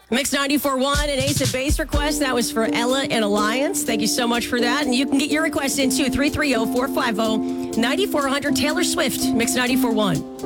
Mix 94.1 and Ace of Base request. That was for Ella and Alliance. Thank you so much for that. And you can get your request into 330-450-9400. Taylor Swift, Mix 94.1.